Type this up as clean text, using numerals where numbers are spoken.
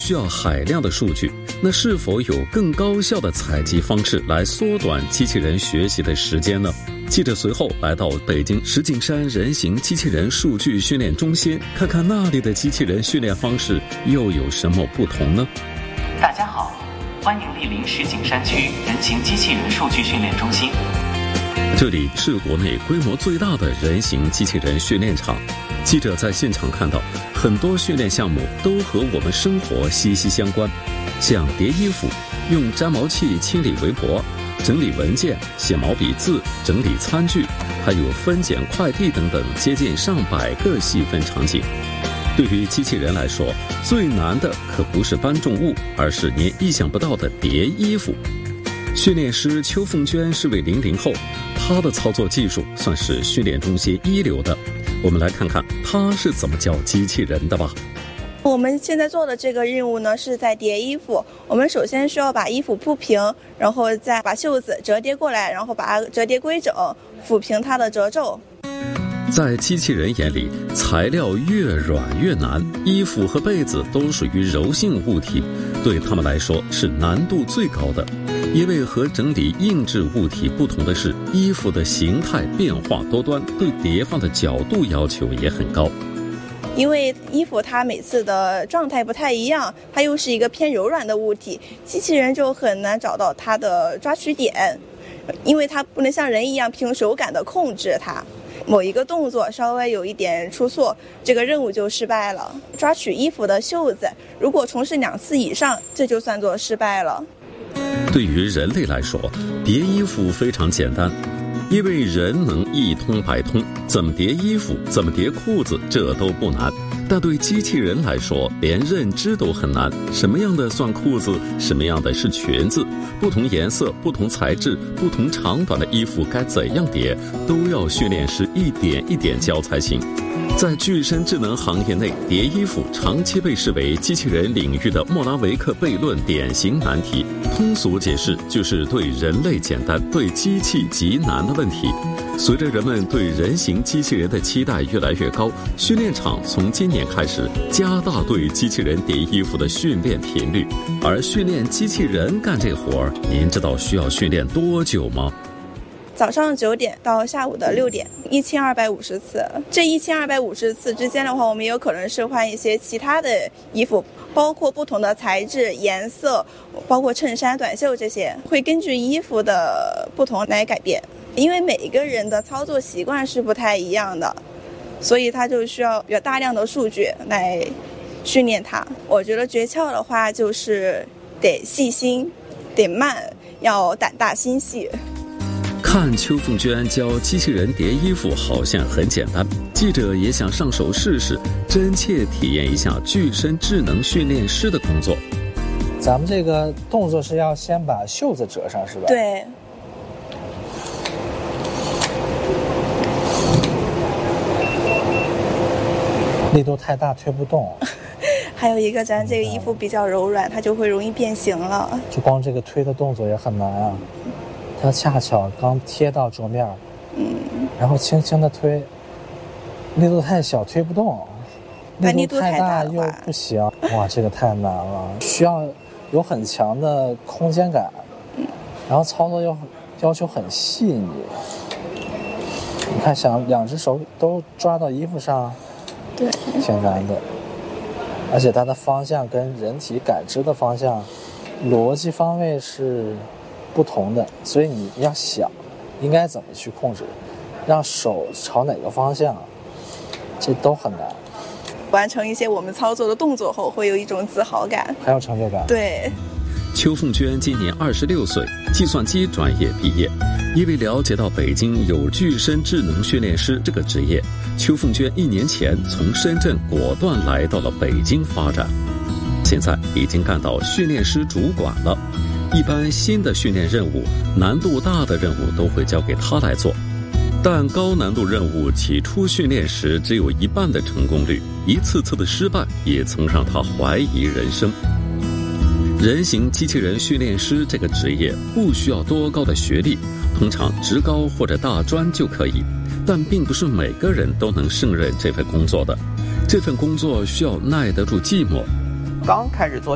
需要海量的数据，那是否有更高效的采集方式来缩短机器人学习的时间呢？记者随后来到北京石景山人形机器人数据训练中心，看看那里的机器人训练方式又有什么不同呢？ 大家好，欢迎莅临石景山区人形机器人数据训练中心。 这里是国内规模最大的人形机器人训练场。记者在现场看到，很多训练项目都和我们生活息息相关，像叠衣服、用粘毛器清理围脖、整理文件、写毛笔字、整理餐具，还有分拣快递等等，接近上百个细分场景。对于机器人来说，最难的可不是搬重物，而是您意想不到的叠衣服。训练师邱凤娟是位00后，她的操作技术算是训练中心一流的。我们来看看她是怎么教机器人的吧。 我们现在做的这个任务呢，是在叠衣服。我们首先需要把衣服铺平，然后再把袖子折叠过来，然后把它折叠规整，抚平它的褶皱。 在机器人眼里，材料越软越难，衣服和被子都属于柔性物体，对他们来说是难度最高的。因为和整理硬质物体不同的是，衣服的形态变化多端，对叠放的角度要求也很高。 因为衣服它每次的状态不太一样，它又是一个偏柔软的物体，机器人就很难找到它的抓取点，因为它不能像人一样凭手感的控制它。某一个动作稍微有一点出错，这个任务就失败了。抓取衣服的袖子，如果重试2次以上，这就算作失败了。 对于人类来说，叠衣服非常简单，因为人能一通百通，怎么叠衣服，怎么叠裤子，这都不难。但对机器人来说，连认知都很难。什么样的算裤子，什么样的是裙子，不同颜色、不同材质、不同长短的衣服该怎样叠，都要训练师一点一点教才行。在具身智能行业内，叠衣服长期被视为机器人领域的莫拉维克悖论典型难题。通俗解释就是对人类简单，对机器极难的问题。随着人们对人形机器人的期待越来越高，训练场从今年开始加大对机器人叠衣服的训练频率。而训练机器人干这活儿，您知道需要训练多久吗？ 早上9点到下午的6点，1250次。这1250次之间的话，我们有可能是换一些其他的衣服，包括不同的材质、颜色，包括衬衫、短袖这些，会根据衣服的不同来改变。因为每一个人的操作习惯是不太一样的，所以它就需要有大量的数据来训练它。我觉得诀窍的话就是得细心，得慢，要胆大心细。 看邱凤娟教机器人叠衣服好像很简单，记者也想上手试试，真切体验一下具身智能训练师的工作。 咱们这个动作是要先把袖子折上，是吧？ 对。 力度太大推不动。 还有一个，咱这个衣服比较柔软，它就会容易变形了。 就光这个推的动作也很难啊。它恰巧刚贴到桌面，然后轻轻的推，力度太小推不动，力度太大又不行。哇，这个太难了，需要有很强的空间感，然后操作又要求很细腻。你看，想2只手都抓到衣服上， 对， 挺难的。而且它的方向跟人体感知的方向、逻辑方位是不同的，所以你要想应该怎么去控制，让手朝哪个方向，这都很难。 完成一些我们操作的动作后，会有一种自豪感， 还有成就感。 对。 邱凤娟今年26岁，计算机专业毕业。因为了解到北京有具身智能训练师这个职业，邱凤娟1年前从深圳果断来到了北京发展，现在已经干到训练师主管了。一般新的训练任务，难度大的任务都会交给他来做，但高难度任务起初训练时只有1半的成功率，一次次的失败也曾让他怀疑人生。人形机器人训练师这个职业不需要多高的学历，通常职高或者大专就可以，但并不是每个人都能胜任这份工作的。这份工作需要耐得住寂寞。 刚开始做